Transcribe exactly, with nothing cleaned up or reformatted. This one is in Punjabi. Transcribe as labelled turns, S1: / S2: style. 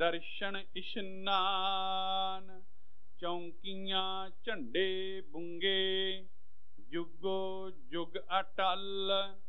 S1: ਦਰਸ਼ਨ ਇਸ਼ਨਾਨ। ਚੌਂਕੀਆਂ ਝੰਡੇ ਬੁੰਗੇ ਜੁਗੋ ਜੁਗ ਅਟਲ।